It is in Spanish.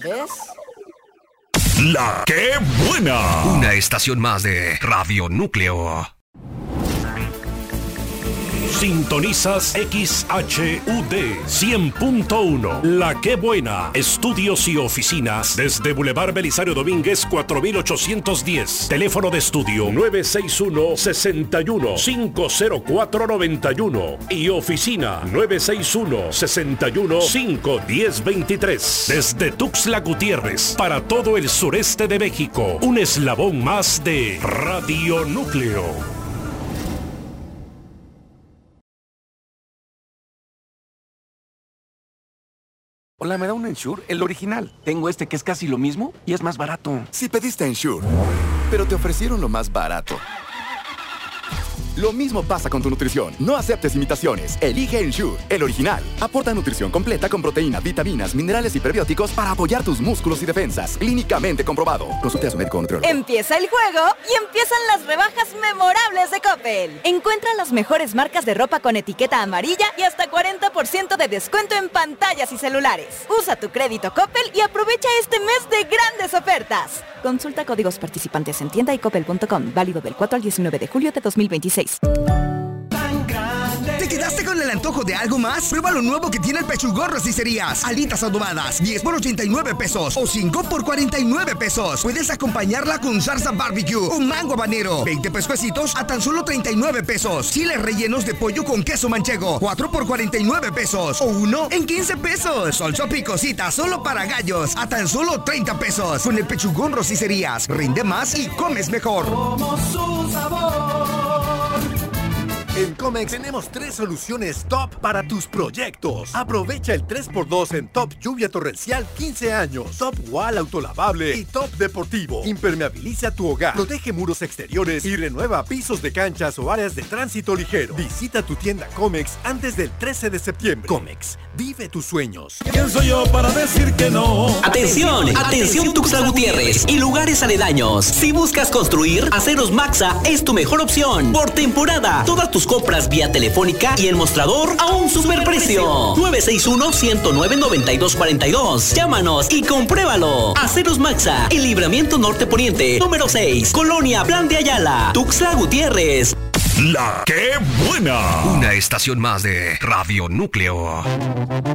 ¿Ves? La que buena. Una estación más de Radio Núcleo. Sintonizas XHUD 100.1. La que buena. Estudios y oficinas desde Boulevard Belisario Domínguez 4810. Teléfono de estudio 961-61-50491 y oficina 961-61-51023. Desde Tuxtla Gutiérrez para todo el sureste de México. Un eslabón más de Radio Núcleo. Hola, ¿me da un Ensure? El original. Tengo este que es casi lo mismo y es más barato. Si pediste Ensure, pero te ofrecieron lo más barato. Lo mismo pasa con tu nutrición. No aceptes imitaciones. Elige Ensure, el original. Aporta nutrición completa con proteínas, vitaminas, minerales y prebióticos para apoyar tus músculos y defensas. Clínicamente comprobado. Consulte a su médico nutriólogo. Empieza el juego y empiezan las rebajas memorables de Coppel. Encuentra las mejores marcas de ropa con etiqueta amarilla y hasta 40% de descuento en pantallas y celulares. Usa tu crédito Coppel y aprovecha este mes de grandes ofertas. Consulta códigos participantes en tienda y coppel.com. Válido del 4 al 19 de julio de 2026. ¿Te quedaste con el antojo de algo más? Prueba lo nuevo que tiene el Pechugón Rosticerías. Alitas adobadas, 10 por 89 pesos o 5 por 49 pesos. Puedes acompañarla con salsa barbecue o mango habanero, 20 pescuecitos a tan solo 39 pesos. Chiles rellenos de pollo con queso manchego, 4 por 49 pesos o 1 en 15 pesos. Salsa picosita solo para gallos a tan solo 30 pesos. Con el Pechugón Rosticerías, rinde más y comes mejor. Como su sabor. En Comex tenemos 3 soluciones top para tus proyectos. Aprovecha el 3x2 en Top Lluvia Torrencial 15 años, Top Wall Autolavable y Top Deportivo. Impermeabiliza tu hogar, protege muros exteriores y renueva pisos de canchas o áreas de tránsito ligero. Visita tu tienda Comex antes del 13 de septiembre. Comex, vive tus sueños. ¿Quién soy yo para decir que no? Atención, atención Tuxtla Gutiérrez y lugares aledaños. Si buscas construir, Aceros Maxa es tu mejor opción. Por temporada, todas tus compras vía telefónica y el mostrador a un superprecio. 961-109-9242. Llámanos y compruébalo. Aceros Maxa, el Libramiento Norte Poniente, número 6, Colonia Plan de Ayala, Tuxtla Gutiérrez. La que buena. Una estación más de Radio Núcleo.